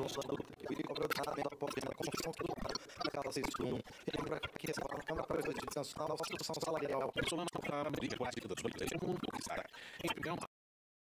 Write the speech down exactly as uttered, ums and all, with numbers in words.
estudando e cobrou tratamento após a construção da casa seis um. E lembra que essa é uma coisa de sanção da construção salarial. Somando para a medida quase todas as coisas, o mundo está em primeiro